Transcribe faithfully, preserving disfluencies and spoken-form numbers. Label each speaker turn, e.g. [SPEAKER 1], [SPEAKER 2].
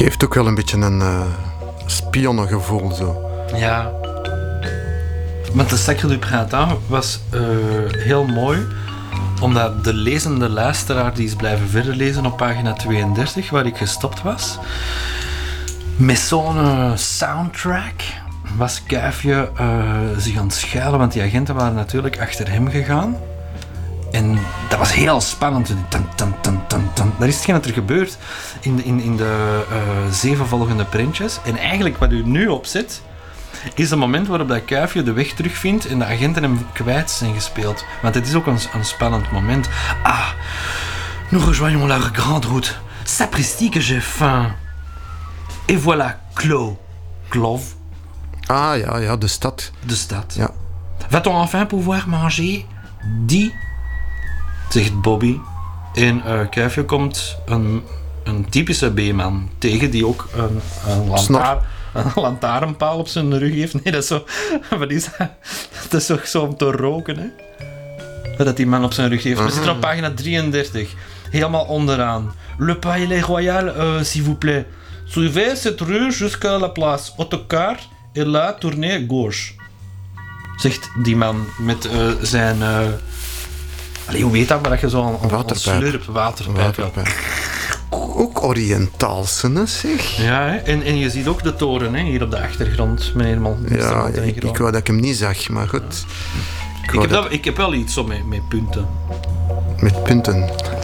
[SPEAKER 1] Geeft ook wel een beetje een uh, spionnengevoel zo.
[SPEAKER 2] Ja. Want de Sacre du Printemps was uh, heel mooi, omdat de lezende luisteraar die is blijven verder lezen op pagina tweeëndertig, waar ik gestopt was, met zo'n uh, soundtrack was Kuifje uh, zich aan het schuilen, want die agenten waren natuurlijk achter hem gegaan. En dat was heel spannend. Tan, tan, tan, tan, tan. Dat is hetgeen dat er gebeurt in de, in, in de uh, zeven volgende prentjes. En eigenlijk wat u nu opzet, is het moment waarop dat Kuifje de weg terugvindt en de agenten hem kwijt zijn gespeeld. Want het is ook een, een spannend moment. Ah, nous rejoignons la grande route. Sapristi que j'ai faim. Et voilà, Clos. Clove.
[SPEAKER 1] Ah ja, ja, de stad.
[SPEAKER 2] De stad.
[SPEAKER 1] Ja.
[SPEAKER 2] Va-t-on enfin pouvoir manger? Die, zegt Bobby. En uh, Kuifje komt een, een typische B-man tegen die ook een, een, lantaar, een lantaarnpaal op zijn rug heeft. Nee, dat is zo... Wat is dat? Dat is toch zo om te roken, hè? Dat die man op zijn rug heeft. We zitten op pagina drieëndertig. Helemaal onderaan. Le Palais Royal, uh, s'il vous plaît. Suivez cette rue jusqu'à la place. Autocar et là, tournez gauche. Zegt die man met uh, zijn... Uh... Allee, hoe weet dat, maar dat je zo'n een slurp waterpijp hebt.
[SPEAKER 1] Ook Oriëntaalse, hè, zeg.
[SPEAKER 2] Ja, hè? En, en je ziet ook de toren, hè, hier op de achtergrond, meneer Man.
[SPEAKER 1] Ja, ja ik, ik wou dat ik hem niet zag, maar goed.
[SPEAKER 2] Ik, ik, heb, dat... Dat, ik heb wel iets zo met, met punten.
[SPEAKER 1] Met punten?